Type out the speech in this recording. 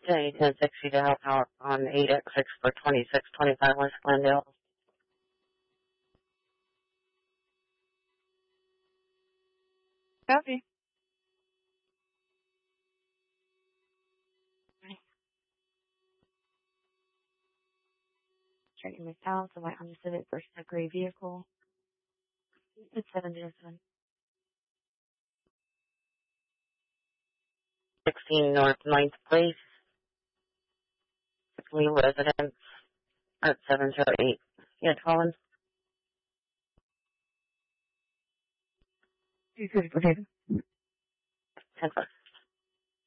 Okay, 1060 to help out on 8X6 for 2625 West Glendale. Copy. Checking my south of my Honda Civic versus a gray vehicle. It's 707. 16 North 9th Place, Lee residence at 708. Yeah, Collins. You could, okay. 10 4.